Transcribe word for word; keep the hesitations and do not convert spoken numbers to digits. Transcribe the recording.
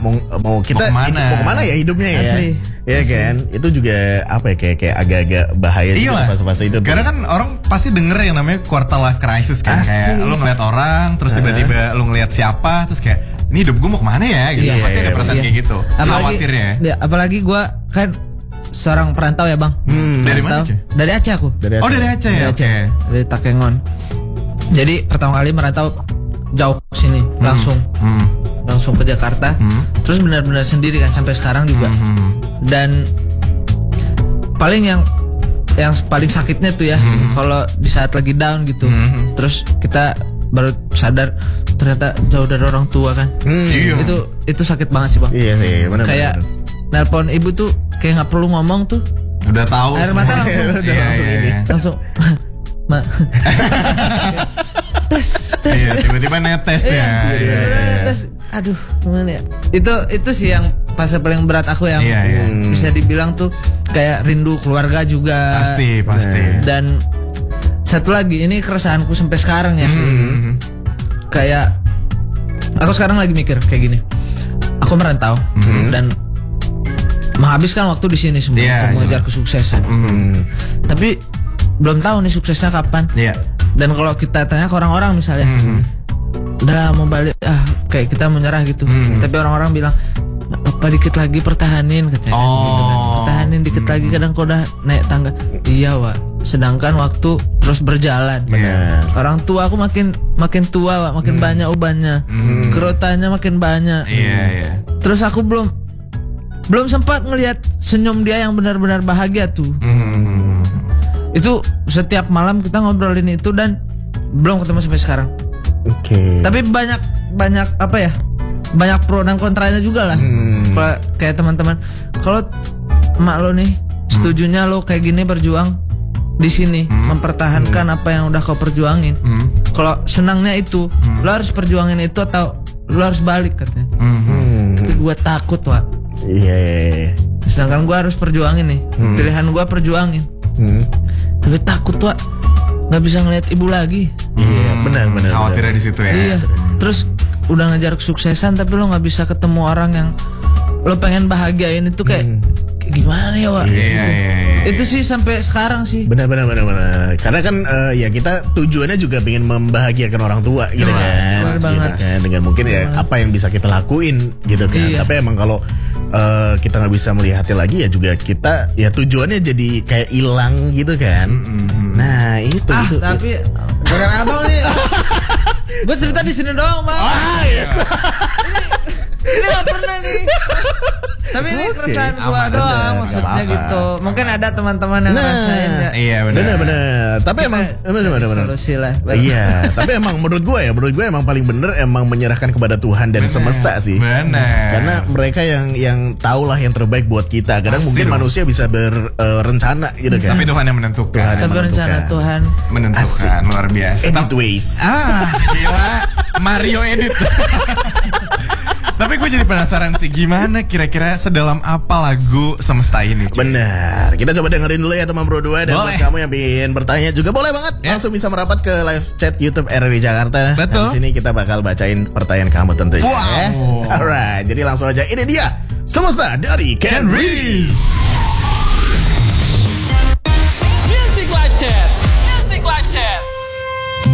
mau mau kita mau kemana, mau kemana ya hidupnya ya. Asli. Ya kan, itu juga apa ya kayak kayak agak-agak bahaya Iya juga fase-fase itu. Karena kan orang pasti denger yang namanya quarter life crisis kan. Asik. Kayak lu ngeliat orang, terus tiba-tiba lu ngeliat siapa, terus kayak ini hidup gue mau kemana ya gitu. Iya, Pasti ada iya, perasaan iya. kayak gitu. Apalagi, Khawatirnya ya. ya, apalagi gue kan seorang perantau ya bang. Hmm, dari mana, Perantau. cuy? Dari Aceh aku. Dari Oh Aceh. dari Aceh ya? Dari Aceh. Oke. Dari Takengon. Jadi pertama kali merantau jauh ke sini langsung Hmm. langsung ke Jakarta. Hmm. Terus benar-benar sendiri kan sampai sekarang juga. Hmm. Dan paling yang yang paling sakitnya tuh ya Hmm. kalau di saat lagi down gitu. Hmm. Terus kita baru sadar ternyata jauh dari orang tua kan. Hmm. Iya. Itu itu sakit banget sih bang. Iya sih, benar. Kayak nelpon ibu tuh kayak nggak perlu ngomong tuh Udah tahu. air semua. mata langsung Udah Iya, langsung iya, ini. iya. langsung ma tes tes Iya, tiba-tiba netes ya. Iya, Iya, tiba-tiba iya. tes. Aduh gimana ya, itu itu sih yang fase paling berat aku yang Iya, iya. bisa dibilang tuh kayak rindu keluarga juga. Pasti, pasti. Dan satu lagi ini keresahanku sampai sekarang ya. Hmm. Kayak aku sekarang lagi mikir kayak gini. Aku merantau dan menghabiskan waktu di sini semua Iya, untuk mengejar kesuksesan. Hmm. Tapi belum tahu nih suksesnya kapan. Iya. Dan kalau kita tanya ke orang-orang misalnya, udah mau balik, ah kayak kita menyerah gitu. Tapi orang-orang bilang, apa dikit lagi pertahanin katanya. Oh. Gitu kan. Pertahanin dikit lagi kadang kau udah naik tangga. Iya Wak. Sedangkan waktu terus berjalan. Benar. Orang tua aku makin makin tua Wak, makin banyak ubannya. Kerotannya makin banyak. Iya, iya. Terus aku belum belum sempat ngelihat senyum dia yang benar-benar bahagia tuh. Hmm. Itu setiap malam kita ngobrolin itu dan belum ketemu sampai sekarang. Oke. Tapi banyak banyak apa ya? Banyak pro dan kontranya juga lah. Hmm. Kalau kayak teman-teman, kalau emak lo nih setujunya lo kayak gini berjuang di sini mempertahankan apa yang udah kau perjuangin. Hmm. Kalau senangnya itu, lo harus perjuangin itu atau lo harus balik katanya. Hmm. Tapi gue takut Wak. Iya, iya, iya. Sedangkan gue harus perjuangin nih. Pilihan gue perjuangin. Hmm. Tapi takut Wak, nggak bisa ngeliat ibu lagi. Iya, benar, benar. Khawatirnya di situ ya. Iya. Terus udah ngejar kesuksesan tapi lo nggak bisa ketemu orang yang lo pengen bahagiain itu kayak, kayak gimana ya Wak? Iya, iya, iya. Itu sih sampai sekarang sih. Benar, benar, benar, benar. Karena kan eh, ya kita tujuannya juga pengen membahagiakan orang tua gitu Benar, kan. benar Gitu banget. kan. Dengan mungkin ya apa yang bisa kita lakuin gitu kan. Iya. Tapi emang kalau eh, kita nggak bisa melihatnya lagi ya juga kita ya tujuannya jadi kayak hilang gitu kan. Nah itu Ah itu. tapi bukan abang nih. Gue cerita di sini doang bang. Ah, iya. Ini gak pernah nih. Tapi ini keresahan gue aman, doang bener, maksudnya nggak apa-apa. gitu. Mungkin ada teman-teman yang Nah, ngerasain ya. Iya, benar. Benar, benar. Tapi emang benar, benar, benar. Solusi lah. Iya, tapi emang menurut gue ya, menurut gue emang paling bener emang menyerahkan kepada Tuhan dan semesta sih. Benar. Karena mereka yang yang tahu lah yang terbaik buat kita. Kadang Pasti mungkin dong. manusia bisa berencana gitu kan. Tapi Tuhan yang menentukan. Tuhan yang Tapi rencana menentukan. Tuhan. Menentukan luar biasa. Edit ways. Ah, gila. Mario edit. Tapi gue jadi penasaran sih gimana kira-kira sedalam apa lagu Semesta ini. cuy? Benar. Kita coba dengerin dulu ya teman Bro dua. Dan Boleh. buat kamu yang ingin bertanya juga boleh banget. Ya. Langsung bisa merapat ke live chat YouTube R R I Jakarta. Betul. Di sini kita bakal bacain pertanyaan kamu tentunya. Wow. ya. Alright. Jadi langsung aja ini dia Semesta dari Ken Ken Reese.